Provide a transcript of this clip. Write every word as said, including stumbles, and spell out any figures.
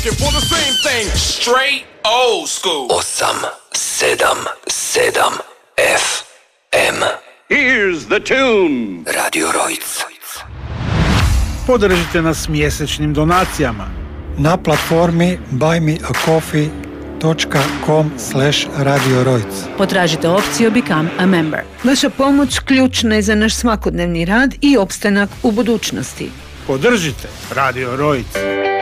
looking for the same thing. Straight old school. osam sedam sedam F M. Here's the tune. Radio Rojc. Podržite nas mjesečnim donacijama na platformi buy me a coffee dot com slash radio rojc. Potražite opciju Become a Member. Vaša pomoć ključna je za naš svakodnevni rad i opstanak u budućnosti. Podržite Radio Rojc.